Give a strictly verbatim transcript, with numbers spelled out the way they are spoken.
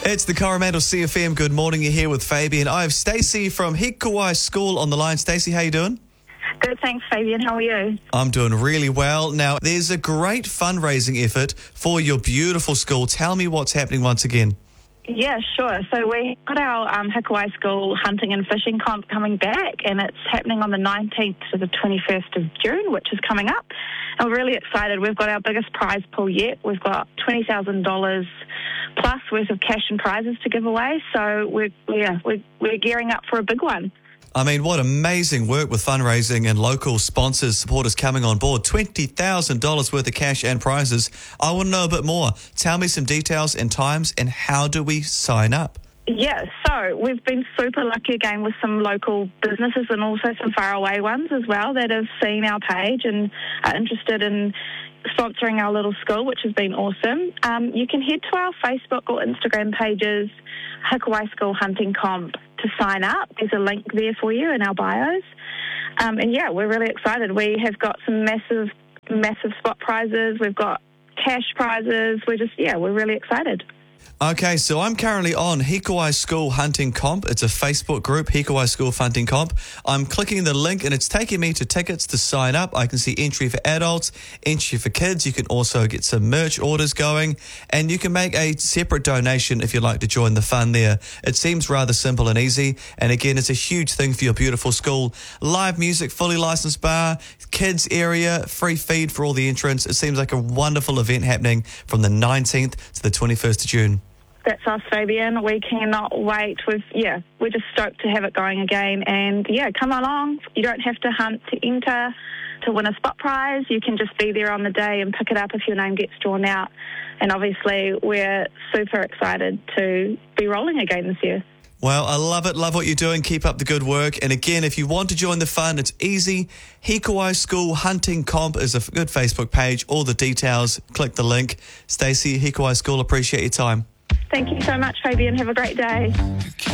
It's the Coromandel C F M. Good morning. You're here with Fabian. I have Stacey from Hikowai School on the line. Stacey, how you doing? Good, thanks, Fabian. How are you? I'm doing really well. Now, there's a great fundraising effort for your beautiful school. Tell me what's happening once again. Yeah, sure. So we got our um, Hikowai School hunting and fishing comp coming back, and it's happening on the nineteenth to the twenty-first of June, which is coming up. And we're really excited. We've got our biggest prize pool yet. We've got twenty thousand dollars plus worth of cash and prizes to give away. So we're, yeah, we're, we're gearing up for a big one. I mean, what amazing work with fundraising and local sponsors, supporters coming on board. twenty thousand dollars worth of cash and prizes. I want to know a bit more. Tell me some details and times, and how do we sign up? Yeah, so we've been super lucky again with some local businesses and also some faraway ones as well that have seen our page and are interested in sponsoring our little school, which has been awesome. Um, you can head to our Facebook or Instagram pages, Hikowai School Hunting Comp, to sign up. There's a link there for you in our bios. Um, and yeah, we're really excited. We have got some massive, massive spot prizes. We've got cash prizes. We're just, yeah, we're really excited. Okay, so I'm currently on Hikowai School Hunting Comp. It's a Facebook group, Hikowai School Hunting Comp. I'm clicking the link and it's taking me to tickets to sign up. I can see entry for adults, entry for kids. You can also get some merch orders going, and you can make a separate donation if you'd like to join the fun there. It seems rather simple and easy, and again, it's a huge thing for your beautiful school. Live music, fully licensed bar, kids area, free feed for all the entrants. It seems like a wonderful event happening from the nineteenth to the twenty-first of June. That's us, Fabian. We cannot wait. We've, yeah, we're just stoked to have it going again. And, yeah, come along. You don't have to hunt to enter to win a spot prize. You can just be there on the day and pick it up if your name gets drawn out. And, obviously, we're super excited to be rolling again this year. Well, I love it. Love what you're doing. Keep up the good work. And again, if you want to join the fun, it's easy. Hikowai School Hunting Comp is a good Facebook page. All the details. Click the link. Stacey, Hikowai School, appreciate your time. Thank you so much, Fabian. Have a great day.